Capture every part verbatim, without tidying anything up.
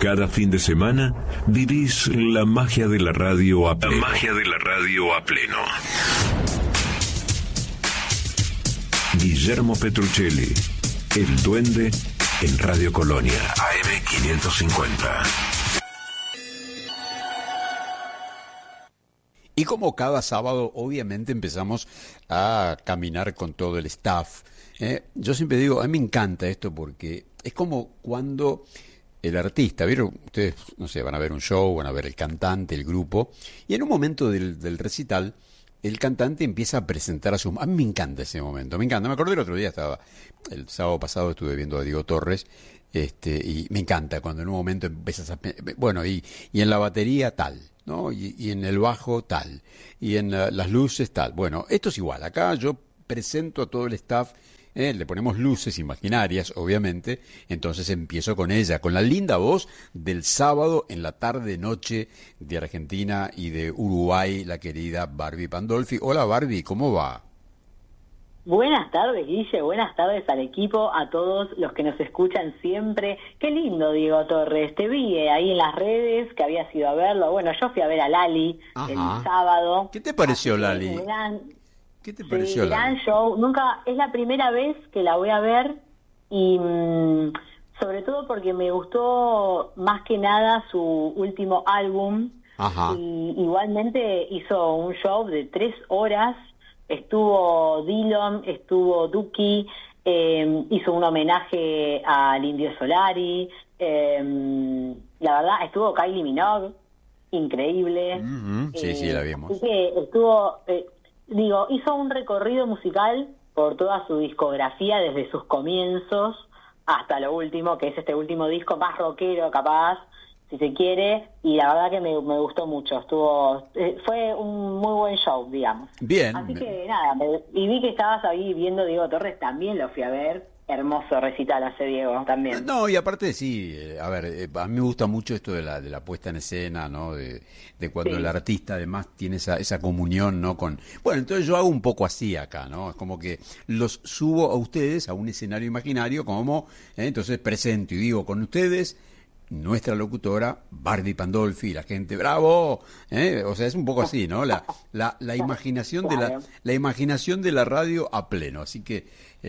Cada fin de semana vivís la magia de la radio a pleno. La magia de la radio a pleno. Guillermo Petruccelli, El Duende, en Radio Colonia, A M quinientos cincuenta. Y como cada sábado, obviamente empezamos a caminar con todo el staff. ¿eh? Yo siempre digo, a mí me encanta esto porque es como cuando el artista, ¿vieron? Ustedes, no sé, van a ver un show, van a ver el cantante, el grupo, y en un momento del, del recital, el cantante empieza a presentar a su... A mí me encanta ese momento, me encanta. Me acordé el otro día, estaba el sábado pasado estuve viendo a Diego Torres, este, y me encanta cuando en un momento empiezas a... Bueno, y, y en la batería tal, ¿no? Y, y en el bajo tal, y en uh, las luces tal. Bueno, esto es igual. Acá yo presento a todo el staff, eh, le ponemos luces imaginarias, obviamente, entonces empiezo con ella, con la linda voz del sábado en la tarde-noche de Argentina y de Uruguay, la querida Barbie Pandolfi. Hola Barbie, ¿cómo va? Buenas tardes, Guille, buenas tardes al equipo, a todos los que nos escuchan siempre. Qué lindo, Diego Torres, te vi eh, ahí en las redes que habías ido a verlo. Bueno, yo fui a ver a Lali Ajá. el sábado. ¿Qué te pareció Lali? Un gran, ¿Qué te pareció sí, Lali? gran show. Nunca, es la primera vez que la voy a ver y mmm, sobre todo porque me gustó más que nada su último álbum. Ajá. Y igualmente hizo un show de tres horas. Estuvo Dillon, estuvo Duki, eh, hizo un homenaje al Indio Solari, eh, la verdad estuvo Kylie Minogue, increíble. Uh-huh. Sí, eh, sí, la vimos. Así que estuvo, eh, digo, hizo un recorrido musical por toda su discografía, desde sus comienzos hasta lo último, que es este último disco más rockero capaz, si se quiere, y la verdad que me, me gustó mucho, estuvo eh, fue un muy buen show, digamos. Bien. Así que nada, me, y vi que estabas ahí viendo Diego Torres, también lo fui a ver, hermoso recital hace Diego también. No, y aparte sí, eh, a ver, eh, a mí me gusta mucho esto de la de la puesta en escena, ¿no? De, de cuando sí. El artista además tiene esa esa comunión, ¿no? Con, bueno, entonces yo hago un poco así acá, ¿no? Es como que los subo a ustedes a un escenario imaginario, como, eh, entonces presento y digo con ustedes nuestra locutora Barbie Pandolfi, la gente bravo, ¿eh? O sea, es un poco así, ¿no? La la, la imaginación de la la imaginación de la radio a pleno, así que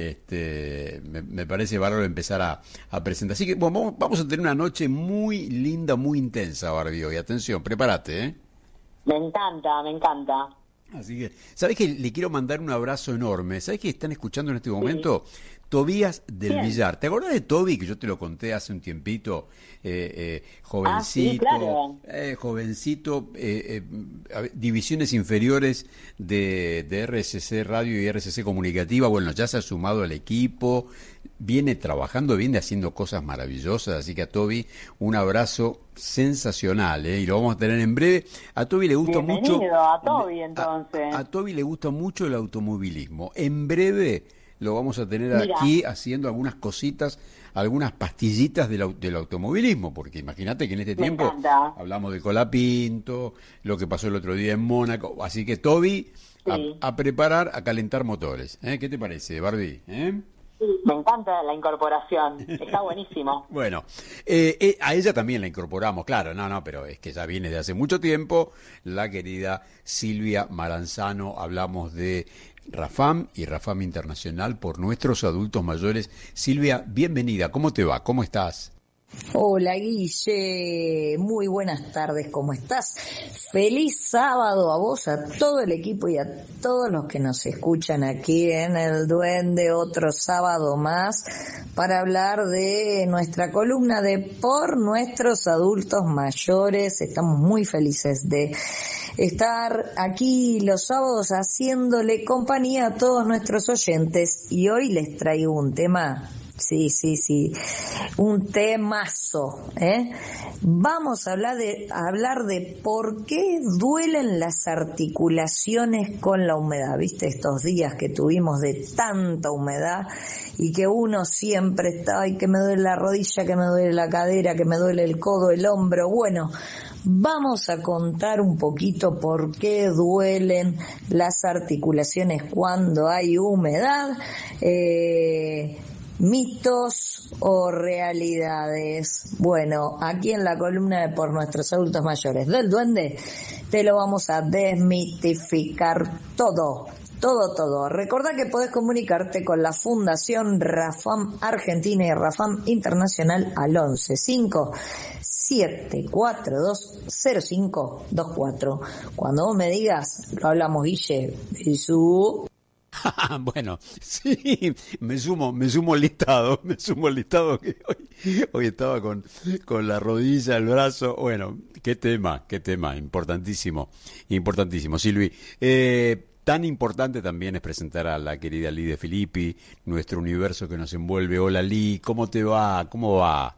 este me, me parece bárbaro empezar a, a presentar. Así que bueno, vamos, vamos a tener una noche muy linda, muy intensa, Barbie, hoy. Atención, prepárate, ¿eh? Me encanta, me encanta. Así que, ¿sabés que le quiero mandar un abrazo enorme? ¿Sabés que están escuchando en este momento? Sí. Tobías del Bien. Villar. ¿Te acordás de Toby, que yo te lo conté hace un tiempito? Eh, eh, jovencito, ah, sí, claro. eh, jovencito, eh, eh, divisiones inferiores de, de R C C Radio y R C C Comunicativa. Bueno, ya se ha sumado al equipo, viene trabajando, viene haciendo cosas maravillosas, así que a Toby un abrazo sensacional, ¿eh? Y lo vamos a tener en breve. A Toby le gusta Bienvenido mucho a Toby, entonces. A, a Toby le gusta mucho el automovilismo. En breve lo vamos a tener Mira. aquí haciendo algunas cositas, algunas pastillitas del, del automovilismo, porque imagínate que en este Me tiempo encanta. hablamos de Colapinto, lo que pasó el otro día en Mónaco, así que Toby, Sí. a, a preparar, a calentar motores. ¿eh? ¿Qué te parece, Barbie? ¿Eh? Me encanta la incorporación, está buenísimo. Bueno, eh, eh, a ella también la incorporamos, claro, no, no, pero es que ya viene de hace mucho tiempo, la querida Silvia Maranzano. Hablamos de Rafam y Rafam Internacional por nuestros adultos mayores. Silvia, bienvenida, ¿cómo te va? ¿Cómo estás? Hola Guille, muy buenas tardes, ¿cómo estás? Feliz sábado a vos, a todo el equipo y a todos los que nos escuchan aquí en El Duende, otro sábado más para hablar de nuestra columna de Por Nuestros Adultos Mayores. Estamos muy felices de estar aquí los sábados haciéndole compañía a todos nuestros oyentes y hoy les traigo un tema. Sí, sí, sí, un temazo, ¿eh? Vamos a hablar de a hablar de por qué duelen las articulaciones con la humedad, ¿viste? Estos días que tuvimos de tanta humedad y que uno siempre está, ay, que me duele la rodilla, que me duele la cadera, que me duele el codo, el hombro. Bueno, vamos a contar un poquito por qué duelen las articulaciones cuando hay humedad. Eh... ¿Mitos o realidades? Bueno, aquí en la columna de Por Nuestros Adultos Mayores del Duende te lo vamos a desmitificar todo, todo, todo. Recordá que podés comunicarte con la Fundación Rafam Argentina y Rafam Internacional al once cinco siete cuatro dos cero cinco dos cuatro. Cuando vos me digas, lo hablamos, Guille, y su... Bueno, sí, me sumo, me sumo al listado, me sumo al listado que hoy, hoy estaba con, con la rodilla, el brazo. Bueno, qué tema, qué tema, importantísimo, importantísimo. Silvi, eh, tan importante también es presentar a la querida Lee De Filippi, nuestro universo que nos envuelve. Hola Lee, ¿cómo te va? ¿Cómo va?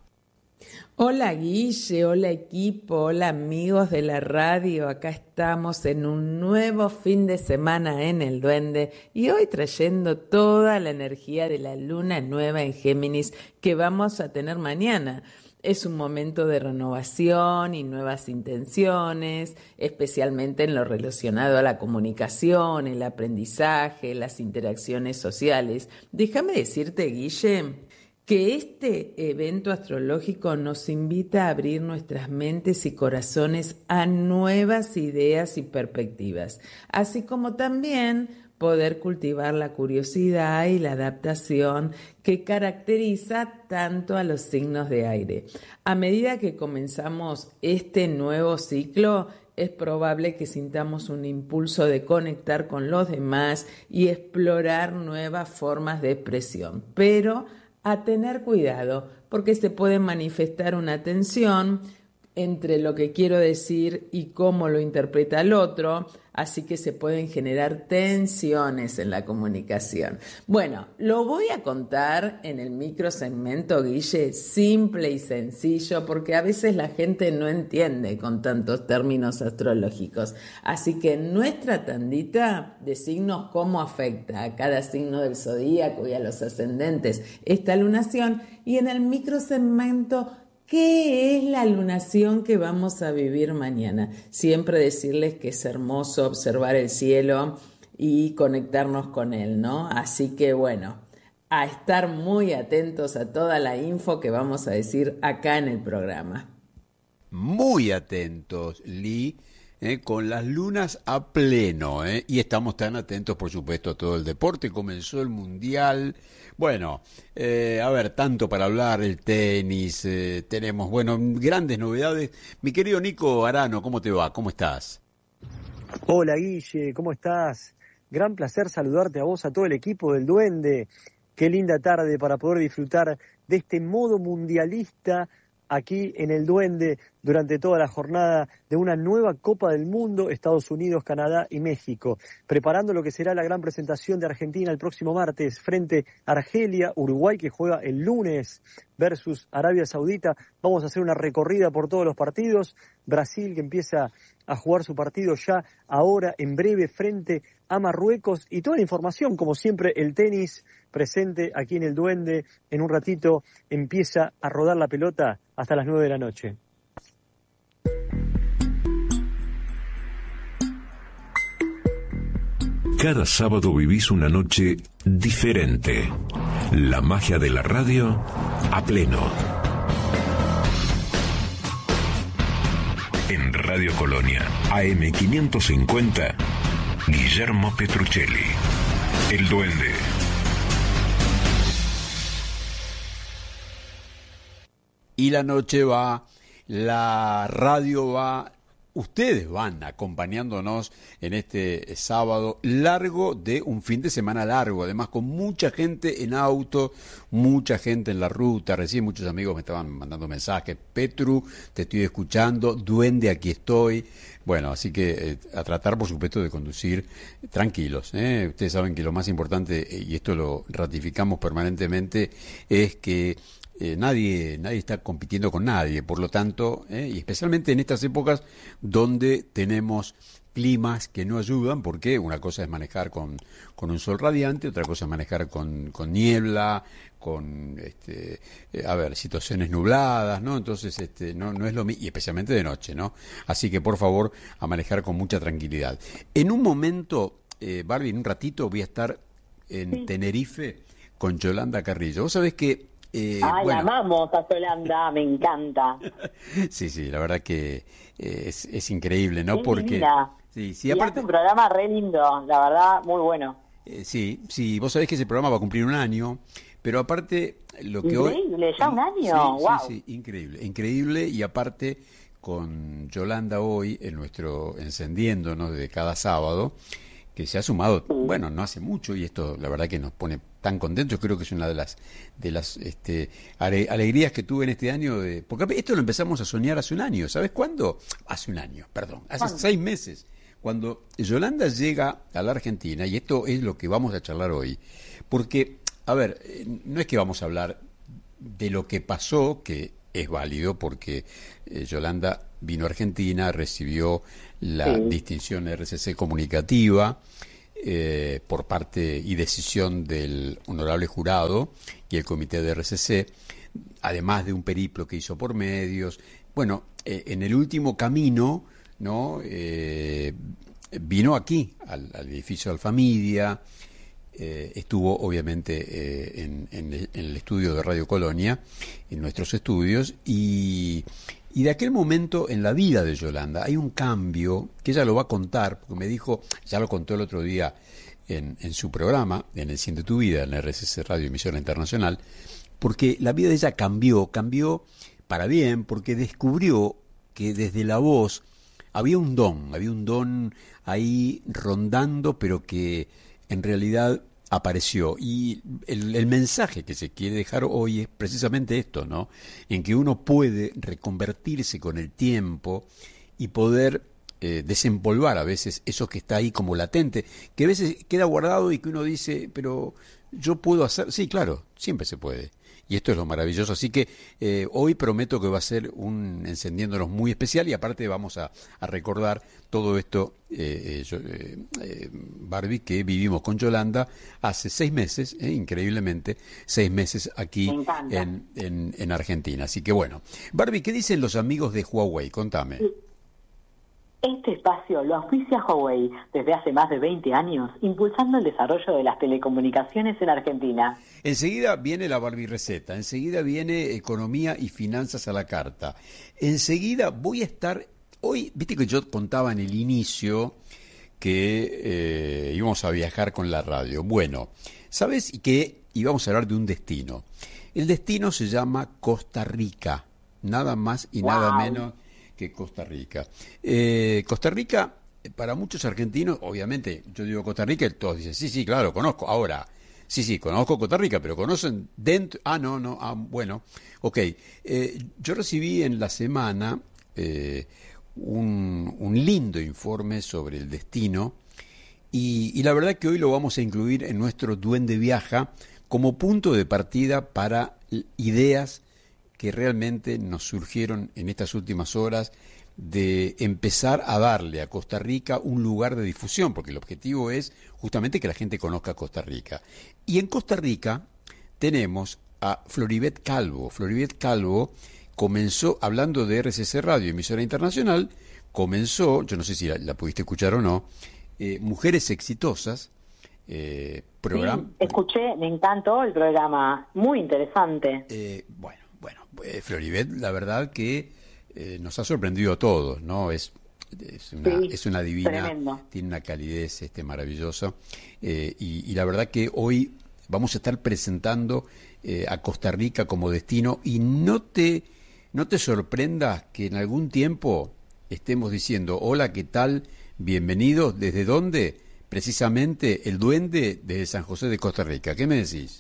Hola Guille, hola equipo, hola amigos de la radio, acá estamos en un nuevo fin de semana en El Duende y hoy trayendo toda la energía de la luna nueva en Géminis que vamos a tener mañana. Es un momento de renovación y nuevas intenciones, especialmente en lo relacionado a la comunicación, el aprendizaje, las interacciones sociales. Déjame decirte, Guille, que este evento astrológico nos invita a abrir nuestras mentes y corazones a nuevas ideas y perspectivas, así como también poder cultivar la curiosidad y la adaptación que caracteriza tanto a los signos de aire. A medida que comenzamos este nuevo ciclo, es probable que sintamos un impulso de conectar con los demás y explorar nuevas formas de expresión, pero a tener cuidado, porque se puede manifestar una tensión entre lo que quiero decir y cómo lo interpreta el otro, así que se pueden generar tensiones en la comunicación. Bueno, lo voy a contar en el microsegmento, Guille, simple y sencillo, porque a veces la gente no entiende con tantos términos astrológicos. Así que en nuestra tandita de signos, cómo afecta a cada signo del zodíaco y a los ascendentes esta lunación, y en el microsegmento, ¿qué es la lunación que vamos a vivir mañana? Siempre decirles que es hermoso observar el cielo y conectarnos con él, ¿no? Así que bueno, a estar muy atentos a toda la info que vamos a decir acá en el programa. Muy atentos, Lee, eh, con las lunas a pleno, eh, y estamos tan atentos, por supuesto, a todo el deporte. Comenzó el Mundial. Bueno, eh, a ver, tanto para hablar, el tenis, eh, tenemos, bueno, grandes novedades. Mi querido Nico Arano, ¿cómo te va? ¿Cómo estás? Hola Guille, ¿cómo estás? Gran placer saludarte a vos, a todo el equipo del Duende. Qué linda tarde para poder disfrutar de este modo mundialista aquí en el Duende durante toda la jornada de una nueva Copa del Mundo, Estados Unidos, Canadá y México, preparando lo que será la gran presentación de Argentina el próximo martes frente a Argelia, Uruguay que juega el lunes versus Arabia Saudita. Vamos a hacer una recorrida por todos los partidos, Brasil que empieza a jugar su partido ya ahora en breve frente a Marruecos, y toda la información, como siempre, el tenis presente aquí en el Duende. En un ratito empieza a rodar la pelota hasta las nueve de la noche. Cada sábado vivís una noche diferente. La magia de la radio a pleno. En Radio Colonia, A M quinientos cincuenta, Guillermo Petruccelli, El Duende. Y la noche va, la radio va, ustedes van acompañándonos en este sábado largo de un fin de semana largo, además con mucha gente en auto, mucha gente en la ruta. Recién muchos amigos me estaban mandando mensajes: Petru, te estoy escuchando, Duende, aquí estoy. Bueno, así que eh, a tratar, por supuesto, de conducir tranquilos, ¿eh? Ustedes saben que lo más importante, y esto lo ratificamos permanentemente, es que Eh, nadie nadie está compitiendo con nadie, por lo tanto, eh, y especialmente en estas épocas donde tenemos climas que no ayudan, porque una cosa es manejar con, con un sol radiante, otra cosa es manejar con, con niebla, con este, eh, a ver, situaciones nubladas, ¿no? Entonces, este, no, no es lo mismo, y especialmente de noche, ¿no? Así que, por favor, a manejar con mucha tranquilidad. En un momento, eh, Barbie, en un ratito voy a estar en sí. Tenerife con Yolanda Carrillo. Vos sabés que... Eh, Ay, bueno, amamos a Yolanda, me encanta. sí, sí, la verdad que eh, es, es increíble, ¿no? Es Porque... divina. Sí, sí, Y aparte... hace un programa re lindo, la verdad, muy bueno. Eh, sí, sí, vos sabés que ese programa va a cumplir un año, pero aparte lo que hoy... Increíble, ya un año, Sí, wow. sí, sí, increíble, increíble, y aparte con Yolanda hoy en nuestro Encendiéndonos de cada sábado, que se ha sumado, bueno, no hace mucho, y esto la verdad que nos pone tan contentos. Creo que es una de las de las este, ale- alegrías que tuve en este año, de, porque esto lo empezamos a soñar hace un año. ¿Sabes cuándo? Hace un año, perdón, hace ¿Cuándo? seis meses. Cuando Yolanda llega a la Argentina, y esto es lo que vamos a charlar hoy, porque, a ver, eh, no es que vamos a hablar de lo que pasó, que es válido, porque eh, Yolanda vino a Argentina, recibió la Sí. distinción R C C comunicativa eh, por parte y decisión del honorable jurado y el comité de R C C, además de un periplo que hizo por medios. Bueno, eh, en el último camino, ¿no? Eh, vino aquí, al, al edificio de Alfamidia, eh, estuvo obviamente eh, en, en el, en el estudio de Radio Colonia, en nuestros estudios, y, y de aquel momento en la vida de Yolanda hay un cambio que ella lo va a contar, porque me dijo, ya lo contó el otro día en, en su programa, en El Siente tu Vida, en la R C C Radio Emisora Internacional, porque la vida de ella cambió, cambió para bien, porque descubrió que desde la voz había un don, había un don ahí rondando, pero que en realidad apareció. Y el, el mensaje que se quiere dejar hoy es precisamente esto, ¿no? En que uno puede reconvertirse con el tiempo y poder eh, desempolvar a veces eso que está ahí como latente, que a veces queda guardado y que uno dice, pero yo puedo hacer... Sí, claro, siempre se puede. Y esto es lo maravilloso. Así que eh, hoy prometo que va a ser un Encendiéndonos muy especial, y aparte vamos a, a recordar todo esto, eh, eh, yo, eh, eh, Barbie, que vivimos con Yolanda hace seis meses, eh, increíblemente, seis meses aquí Me encanta. en, en, en Argentina. Así que bueno. Barbie, ¿qué dicen los amigos de Huawei? Contame. Este espacio lo auspicia Huawei desde hace más de veinte años, impulsando el desarrollo de las telecomunicaciones en Argentina. Enseguida viene la Barbie receta, enseguida viene economía y finanzas a la carta. Enseguida voy a estar, hoy, viste que yo contaba en el inicio que eh, íbamos a viajar con la radio. Bueno, ¿sabes? Y que íbamos a hablar de un destino. El destino se llama Costa Rica, nada más y Wow. nada menos que Costa Rica. Eh, Costa Rica, para muchos argentinos, obviamente, yo digo Costa Rica y todos dicen, sí, sí, claro, conozco. Ahora, sí, sí, conozco Costa Rica, pero conocen dentro... Ah, no, no, ah, bueno, ok. Eh, yo recibí en la semana eh, un, un lindo informe sobre el destino, y, y la verdad que hoy lo vamos a incluir en nuestro Duende Viaja como punto de partida para ideas que realmente nos surgieron en estas últimas horas, de empezar a darle a Costa Rica un lugar de difusión, porque el objetivo es justamente que la gente conozca Costa Rica. Y en Costa Rica tenemos a Floribet Calvo. Floribet Calvo comenzó, hablando de R C C Radio, emisora internacional, comenzó, yo no sé si la, la pudiste escuchar o no, eh, Mujeres Exitosas, eh, programa... Sí, escuché, me encantó el programa, muy interesante. Eh, bueno, bueno, eh, Floribet, la verdad que eh, nos ha sorprendido a todos, ¿no? Es, es, una, Sí, es una divina, tremendo. tiene una calidez este, maravillosa, eh, y, y la verdad que hoy vamos a estar presentando eh, a Costa Rica como destino, y no te, no te sorprendas que en algún tiempo estemos diciendo, hola, ¿qué tal? Bienvenidos, ¿desde dónde? Precisamente el Duende desde San José de Costa Rica. ¿Qué me decís?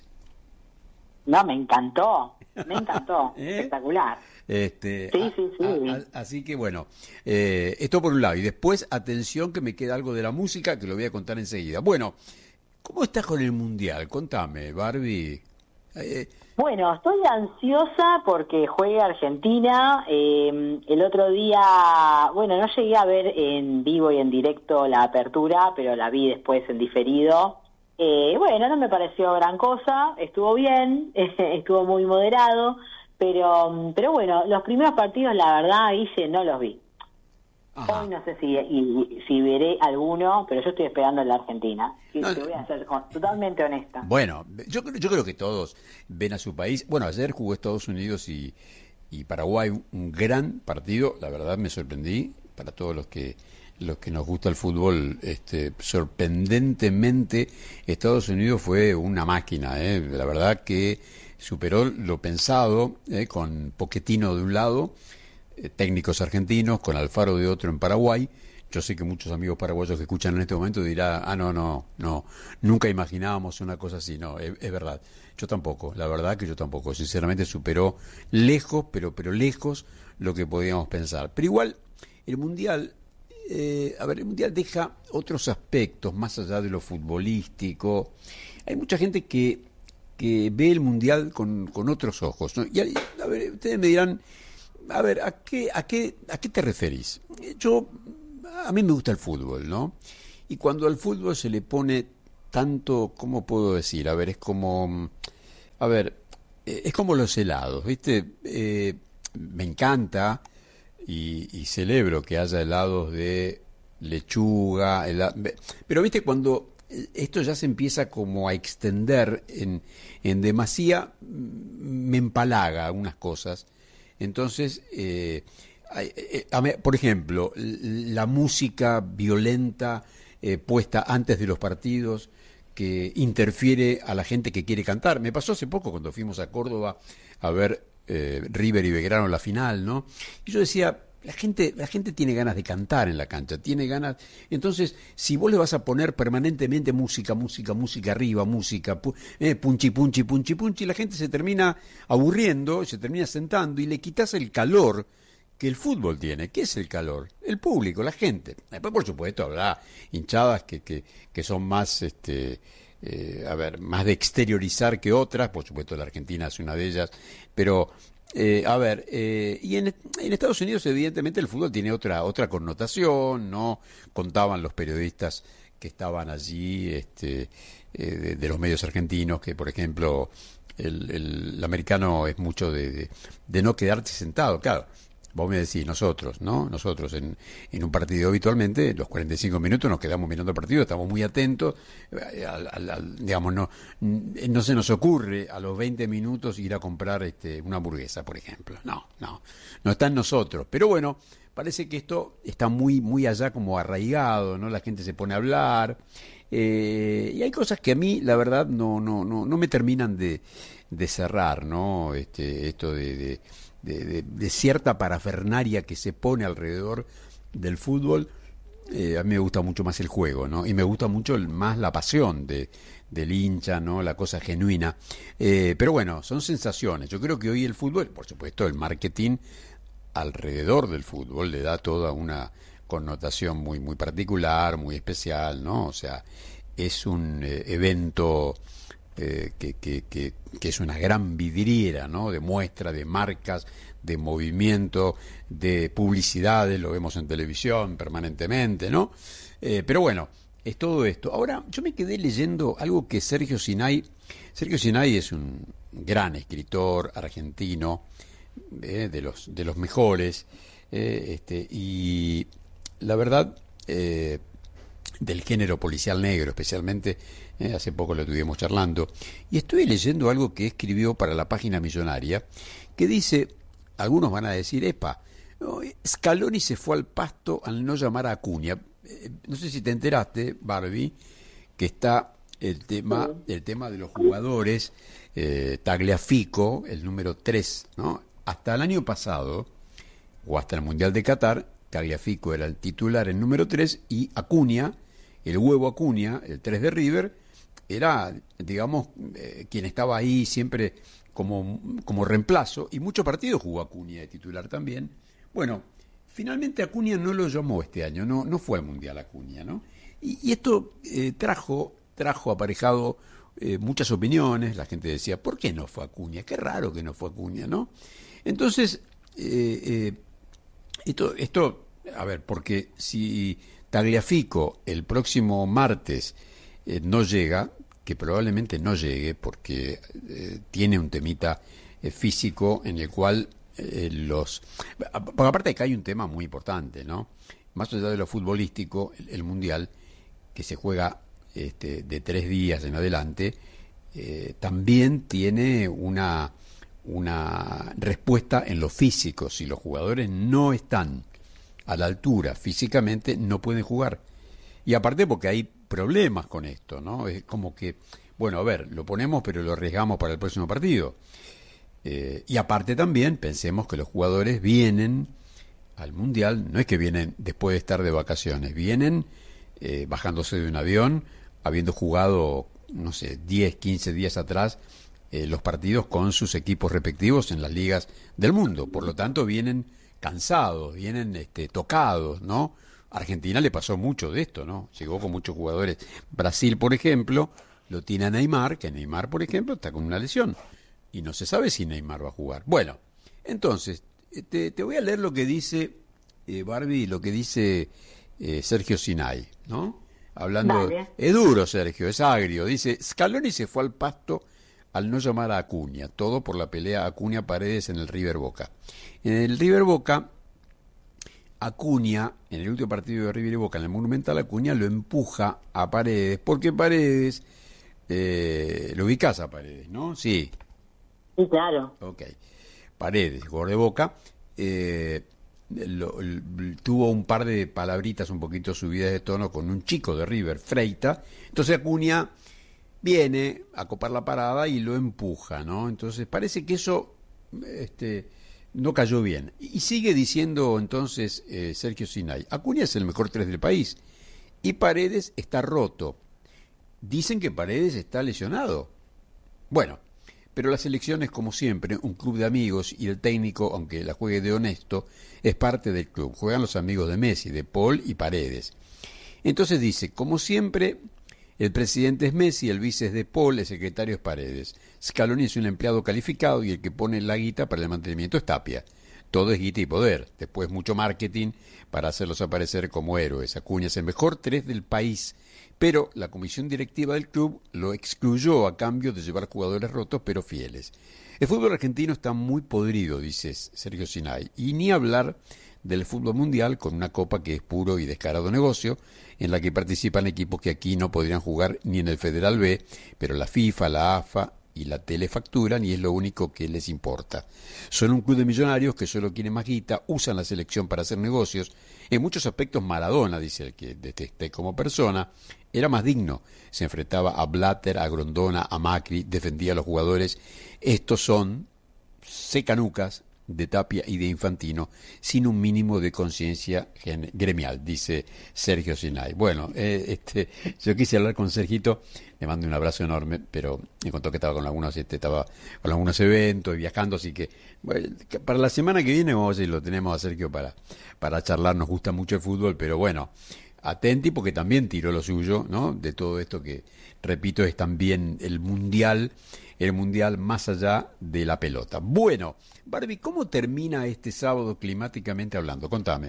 No, me encantó, me encantó, ¿Eh? espectacular. Este, Sí, sí, sí. a- a- así que bueno, eh, esto por un lado. Y después, atención, que me queda algo de la música que lo voy a contar enseguida. Bueno, ¿cómo estás con el Mundial? Contame, Barbie. Eh, Bueno, estoy ansiosa porque juega Argentina. Eh, el otro día, bueno, no llegué a ver en vivo y en directo la apertura, pero la vi después en diferido. Eh, bueno, no me pareció gran cosa, estuvo bien, estuvo muy moderado, pero pero bueno, los primeros partidos, la verdad, Guille, no los vi. Ajá. Hoy no sé si y, si veré alguno, pero yo estoy esperando en la Argentina. Y No, te voy a ser con- totalmente honesta. Bueno, yo, creo- yo creo que todos ven a su país. Bueno, ayer jugó Estados Unidos y, y Paraguay, un gran partido. La verdad me sorprendí, para todos los que los que nos gusta el fútbol, este, sorprendentemente Estados Unidos fue una máquina, ¿eh? La verdad que superó lo pensado, ¿eh? Con Pochettino de un lado, eh, técnicos argentinos, con Alfaro de otro en Paraguay. Yo sé que muchos amigos paraguayos que escuchan en este momento dirán, ah, no, no, no, nunca imaginábamos una cosa así. No, es, es verdad. Yo tampoco, la verdad que yo tampoco. Sinceramente superó lejos, pero, pero lejos lo que podíamos pensar. Pero igual, el Mundial, eh, a ver, el Mundial deja otros aspectos más allá de lo futbolístico. Hay mucha gente que, que ve el Mundial con, con otros ojos, ¿no? Y a, a ver, ustedes me dirán, a ver, ¿a qué, a qué, a qué te referís? Yo... A mí me gusta el fútbol, ¿no? Y cuando al fútbol se le pone tanto, ¿cómo puedo decir? A ver, es como, a ver, eh, es como los helados, ¿viste? Eh, me encanta y, y celebro que haya helados de lechuga, hela- pero, ¿viste? Cuando esto ya se empieza como a extender en, en demasía, me empalaga algunas cosas. Entonces, eh, por ejemplo, la música violenta eh, puesta antes de los partidos que interfiere a la gente que quiere cantar. Me pasó hace poco cuando fuimos a Córdoba a ver eh, River y Belgrano la final, ¿no? Y yo decía, la gente, la gente tiene ganas de cantar en la cancha, tiene ganas. Entonces, si vos le vas a poner permanentemente música, música, música arriba, música, pu eh, punchi, punchi, punchi, punchi, la gente se termina aburriendo, se termina sentando y le quitas el calor que el fútbol tiene. ¿Qué es el calor? El público, la gente. Después, por supuesto, habrá hinchadas que, que, que son más, este, eh, a ver, más de exteriorizar que otras. Por supuesto, la Argentina es una de ellas. Pero, eh, a ver, eh, y en, en Estados Unidos, evidentemente, el fútbol tiene otra, otra connotación, ¿no? Contaban los periodistas que estaban allí, este, eh, de, de los medios argentinos, que, por ejemplo, el, el, el americano es mucho de, de, de no quedarse sentado, claro. Vos me decís, nosotros, ¿no? Nosotros en, en un partido habitualmente, los cuarenta y cinco minutos nos quedamos mirando el partido, estamos muy atentos, al, al, al, digamos, no, no se nos ocurre a los veinte minutos ir a comprar este, una hamburguesa, por ejemplo. No, no, no está en nosotros. Pero bueno, parece que esto está muy, muy allá como arraigado, ¿no? La gente se pone a hablar, eh, y hay cosas que a mí, la verdad, no, no, no, no me terminan de, de cerrar, ¿no? Este, esto de... de De, de, de cierta parafernaria que se pone alrededor del fútbol. Eh, a mí me gusta mucho más el juego, ¿no? Y me gusta mucho el, más la pasión de, del hincha, ¿no? La cosa genuina. Eh, pero bueno, son sensaciones. Yo creo que hoy el fútbol, por supuesto, el marketing alrededor del fútbol le da toda una connotación muy, muy particular, muy especial, ¿no? O sea, es un eh, evento... Eh, que, que, que, que es una gran vidriera, ¿no? De muestra, de marcas, de movimiento, de publicidades, lo vemos en televisión permanentemente, ¿no? Eh, pero bueno, es todo esto. Ahora, yo me quedé leyendo algo que Sergio Sinay, Sergio Sinay es un gran escritor argentino, eh, de los de los mejores, eh, este, y la verdad, eh, del género policial negro especialmente, eh, hace poco lo estuvimos charlando, y estoy leyendo algo que escribió para la Página Millonaria, que dice, algunos van a decir, epa, no, Scaloni se fue al pasto al no llamar a Acuña. Eh, no sé si te enteraste, Barbie, que está el tema, el tema de los jugadores, eh, Tagliafico, el número tres, ¿no? Hasta el año pasado, o hasta el Mundial de Qatar, Tagliafico era el titular, el número tres, y Acuña, el huevo Acuña, el tres de River, era, digamos, eh, quien estaba ahí siempre como, como reemplazo, y muchos partidos jugó Acuña de titular también. Bueno, finalmente Acuña no lo llamó este año, no, no fue al Mundial Acuña, ¿no? Y, y esto eh, trajo, trajo aparejado eh, muchas opiniones. La gente decía, ¿por qué no fue Acuña? Qué raro que no fue Acuña, ¿no? Entonces, eh, eh, esto, esto, a ver, porque si Tagliafico el próximo martes eh, no llega, que probablemente no llegue porque eh, tiene un temita eh, físico en el cual eh, los... Porque aparte acá hay un tema muy importante, ¿no? más allá de lo futbolístico, el, el Mundial, que se juega este, de tres días en adelante, eh, también tiene una, una respuesta en lo físico. Si los jugadores no están a la altura físicamente, no pueden jugar. Y aparte porque hay problemas con esto, ¿no? Es como que, bueno, a ver, lo ponemos pero lo arriesgamos para el próximo partido. Eh, y aparte también, pensemos que los jugadores vienen al Mundial, no es que vienen después de estar de vacaciones, vienen eh, bajándose de un avión, habiendo jugado, no sé, diez, quince días atrás eh, los partidos con sus equipos respectivos en las ligas del mundo. Por lo tanto, vienen cansados, vienen este, tocados, ¿no? Argentina le pasó mucho de esto, ¿no? Llegó con muchos jugadores. Brasil, por ejemplo, lo tiene a Neymar, que Neymar, por ejemplo, está con una lesión. Y no se sabe si Neymar va a jugar. Bueno, entonces, te, te voy a leer lo que dice, eh, Barbie, lo que dice eh, Sergio Sinay, ¿no? Hablando... Vale. Es duro, Sergio, es agrio. Dice, Scaloni se fue al pasto al no llamar a Acuña. Todo por la pelea Acuña-Paredes en el River Boca. En el River Boca... Acuña, en el último partido de River y Boca, en el Monumental, Acuña lo empuja a Paredes, porque Paredes, eh, lo ubicás a Paredes, ¿no? Sí. Sí, claro. Ok. Paredes, jugador de Boca, eh, lo, lo, tuvo un par de palabritas un poquito subidas de tono con un chico de River, Freita. Entonces Acuña viene a copar la parada y lo empuja, ¿no? Entonces parece que eso... este no cayó bien. Y sigue diciendo entonces eh, Sergio Sinay, Acuña es el mejor tres del país y Paredes está roto. Dicen que Paredes está lesionado. Bueno, pero la selección es como siempre un club de amigos y el técnico, aunque la juegue de honesto, es parte del club. Juegan los amigos de Messi, de Paul y Paredes. Entonces dice, como siempre, el presidente es Messi, el vice es de Paul, el secretario es Paredes. Scaloni es un empleado calificado y el que pone la guita para el mantenimiento es Tapia. Todo es guita y poder. Después mucho marketing para hacerlos aparecer como héroes. Acuña es el mejor tres del país, pero la comisión directiva del club lo excluyó a cambio de llevar jugadores rotos pero fieles. El fútbol argentino está muy podrido, dice Sergio Sinay, y ni hablar del fútbol mundial con una copa que es puro y descarado negocio, en la que participan equipos que aquí no podrían jugar ni en el Federal B, pero la FIFA, la A F A y la tele facturan y es lo único que les importa. Son un club de millonarios que solo quieren más guita, usan la selección para hacer negocios. En muchos aspectos Maradona, dice el que detesté como persona, era más digno. Se enfrentaba a Blatter, a Grondona, a Macri, defendía a los jugadores. Estos son secanucas de Tapia y de Infantino, sin un mínimo de conciencia gremial, dice Sergio Sinay. Bueno, eh, este, yo quise hablar con Sergito, le mando un abrazo enorme, pero me contó que estaba con algunos, este, estaba con algunos eventos y viajando, así que, bueno, que para la semana que viene vamos a ver si lo tenemos a Sergio para, para charlar. Nos gusta mucho el fútbol, pero bueno, atenti porque también tiró lo suyo, ¿no? De todo esto que, repito, es también el mundial, el mundial más allá de la pelota. Bueno, Barbie, ¿cómo termina este sábado climáticamente hablando? Contame.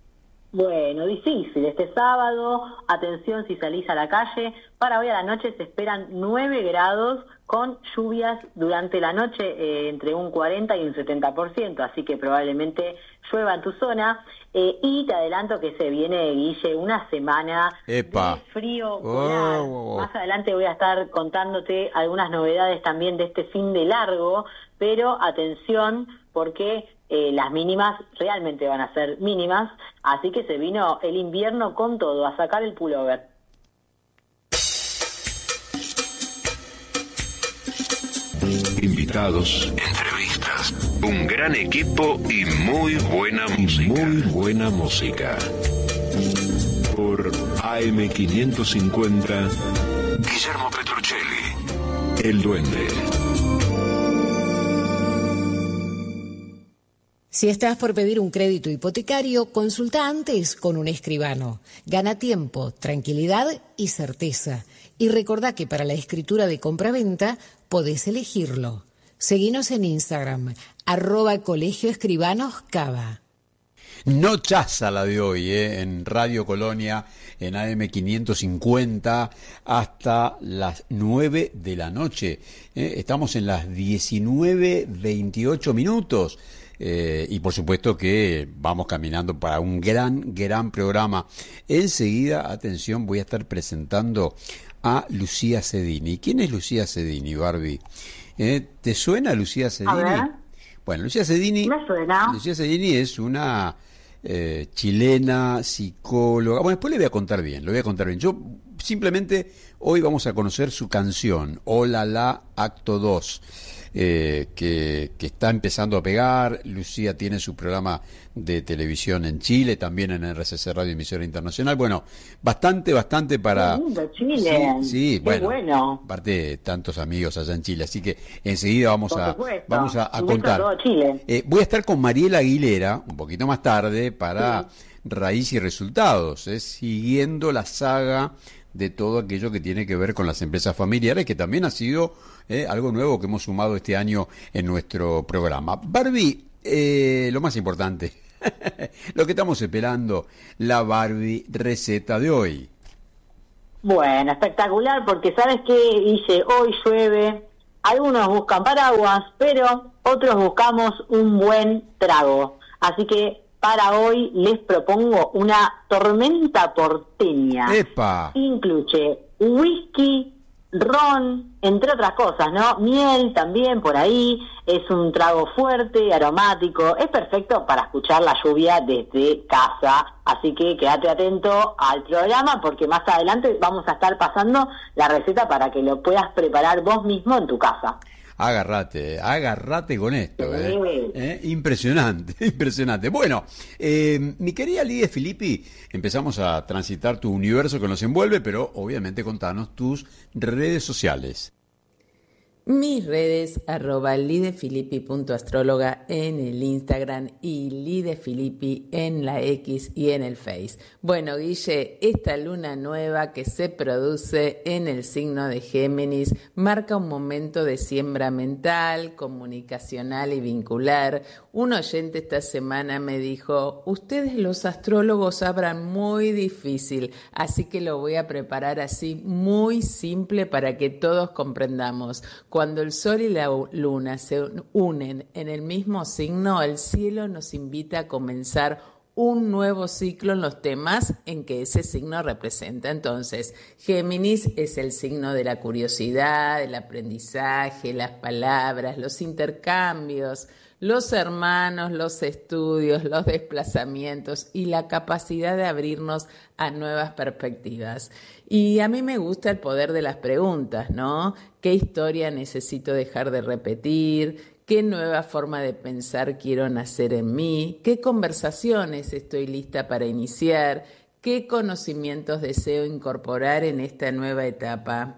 Bueno, difícil. Este sábado, atención si salís a la calle, para hoy a la noche se esperan nueve grados con lluvias durante la noche eh, entre un cuarenta y un setenta por ciento, así que probablemente llueva en tu zona. Eh, y te adelanto que se viene, Guille, una semana Epa. de frío polar. Oh, oh, oh. Más adelante voy a estar contándote algunas novedades también de este fin de largo, pero atención porque eh, las mínimas realmente van a ser mínimas, así que se vino el invierno con todo, a sacar el pullover. Invitados, entrevistas, un gran equipo y muy buena música. Muy buena música. Por A M quinientos cincuenta, Guillermo Petruccelli, El Duende. Si estás por pedir un crédito hipotecario, consulta antes con un escribano. Gana tiempo, tranquilidad y certeza. Y recordá que para la escritura de compraventa podés elegirlo. Seguinos en Instagram, arroba Colegio Escribanos Cava. No chaza la de hoy, ¿eh? En Radio Colonia, en A M quinientos cincuenta, hasta las nueve de la noche. ¿eh? Estamos en las diecinueve veintiocho minutos. Eh, y por supuesto que vamos caminando para un gran, gran programa. Enseguida, atención, voy a estar presentando a Lucía Cedini. ¿Quién es Lucía Cedini, Barbie? ¿Eh? ¿Te suena Lucía Cedini? A ver. Bueno, Lucía Cedini, Me suena. Lucía Cedini es una eh, chilena, psicóloga. Bueno, después le voy a contar bien, lo voy a contar bien. Yo simplemente hoy vamos a conocer su canción, Hola La, Acto dos. Eh, que, que está empezando a pegar. Lucía tiene su programa de televisión en Chile, también en R C C Radio Emisora Internacional. Bueno, bastante, bastante para... Qué lindo, Chile. Sí, sí, Qué bueno, bueno. aparte tantos amigos allá en Chile, así que enseguida vamos Por a supuesto. vamos a, a Un beso contar. a todo Chile. Eh, voy a estar con Mariela Aguilera un poquito más tarde para Sí. Raíz y Resultados, eh, siguiendo la saga de todo aquello que tiene que ver con las empresas familiares, que también ha sido eh, algo nuevo que hemos sumado este año en nuestro programa. Barbie, eh, lo más importante, lo que estamos esperando, la Barbie receta de hoy. Bueno, espectacular, porque ¿sabes qué, Guille? Hoy llueve, algunos buscan paraguas, pero otros buscamos un buen trago. Así que para hoy les propongo una tormenta porteña. ¡Epa! Incluye whisky, ron, entre otras cosas, ¿no? Miel también por ahí. Es un trago fuerte, aromático. Es perfecto para escuchar la lluvia desde casa. Así que quédate atento al programa porque más adelante vamos a estar pasando la receta para que lo puedas preparar vos mismo en tu casa. Agárrate, agárrate con esto, Sí. ¿eh? ¿Eh? Impresionante, impresionante. Bueno, eh, mi querida Lidia Filippi, empezamos a transitar tu universo que nos envuelve, pero obviamente contanos tus redes sociales. Mis redes, arroba lidefilippi.astróloga en el Instagram y lidefilippi en la X y en el Face. Bueno, Guille, esta luna nueva que se produce en el signo de Géminis marca un momento de siembra mental, comunicacional y vincular. Un oyente esta semana me dijo, ustedes los astrólogos hablan muy difícil, así que lo voy a preparar así muy simple para que todos comprendamos. Cuando el sol y la luna se unen en el mismo signo, el cielo nos invita a comenzar un nuevo ciclo en los temas en que ese signo representa. Entonces, Géminis es el signo de la curiosidad, el aprendizaje, las palabras, los intercambios, los hermanos, los estudios, los desplazamientos y la capacidad de abrirnos a nuevas perspectivas. Y a mí me gusta el poder de las preguntas, ¿no? ¿Qué historia necesito dejar de repetir? ¿Qué nueva forma de pensar quiero nacer en mí? ¿Qué conversaciones estoy lista para iniciar? ¿Qué conocimientos deseo incorporar en esta nueva etapa?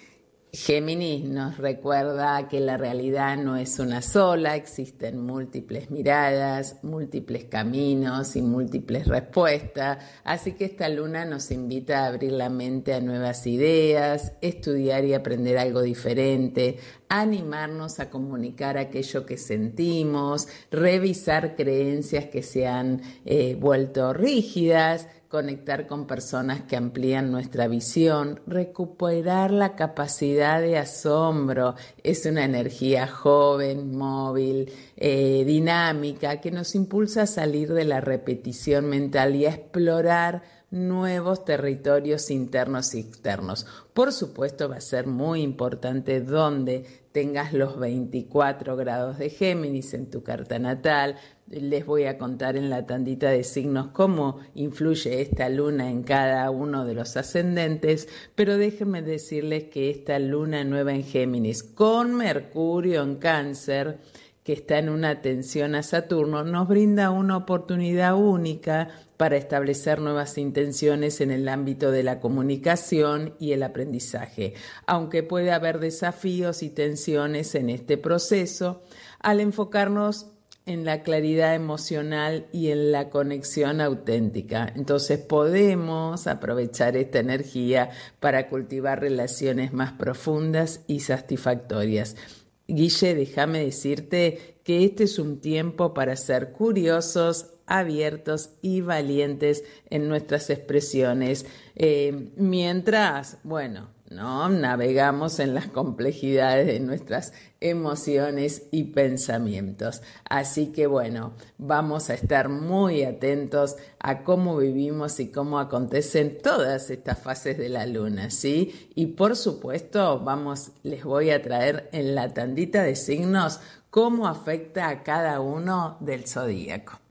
Géminis nos recuerda que la realidad no es una sola, existen múltiples miradas, múltiples caminos y múltiples respuestas, así que esta luna nos invita a abrir la mente a nuevas ideas, estudiar y aprender algo diferente, animarnos a comunicar aquello que sentimos, revisar creencias que se han eh, vuelto rígidas, conectar con personas que amplían nuestra visión, recuperar la capacidad de asombro. Es una energía joven, móvil, eh, dinámica, que nos impulsa a salir de la repetición mental y a explorar nuevos territorios internos y externos. Por supuesto, va a ser muy importante donde tengas los veinticuatro grados de Géminis en tu carta natal. Les voy a contar en la tandita de signos cómo influye esta luna en cada uno de los ascendentes, pero déjenme decirles que esta luna nueva en Géminis con Mercurio en Cáncer, que está en una tensión a Saturno, nos brinda una oportunidad única para establecer nuevas intenciones en el ámbito de la comunicación y el aprendizaje, aunque puede haber desafíos y tensiones en este proceso, al enfocarnos en la claridad emocional y en la conexión auténtica. Entonces podemos aprovechar esta energía para cultivar relaciones más profundas y satisfactorias. Guille, déjame decirte que este es un tiempo para ser curiosos, abiertos y valientes en nuestras expresiones, eh, mientras, bueno, ¿no? Navegamos en las complejidades de nuestras emociones y pensamientos. Así que bueno, vamos a estar muy atentos a cómo vivimos y cómo acontecen todas estas fases de la luna, ¿sí? Y por supuesto, vamos, les voy a traer en la tandita de signos cómo afecta a cada uno del zodíaco.